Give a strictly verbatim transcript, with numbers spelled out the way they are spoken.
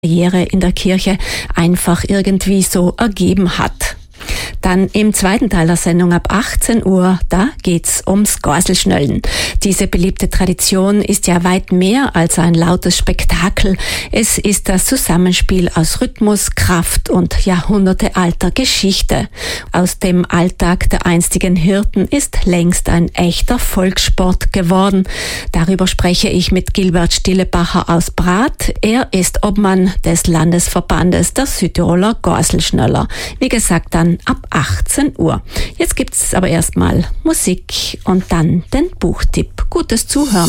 Karriere in der Kirche einfach irgendwie so ergeben hat. Dann im zweiten Teil der Sendung ab achtzehn Uhr, da geht's ums Gorselschnöllen. Diese beliebte Tradition ist ja weit mehr als ein lautes Spektakel. Es ist das Zusammenspiel aus Rhythmus, Kraft und jahrhundertealter Geschichte. Aus dem Alltag der einstigen Hirten ist längst ein echter Volkssport geworden. Darüber spreche ich mit Gilbert Stillebacher aus Brath. Er ist Obmann des Landesverbandes der Südtiroler Gorselschnöller. Wie gesagt, dann ab achtzehn Uhr. Jetzt gibt's aber erstmal Musik und dann den Buchtipp. Gutes Zuhören.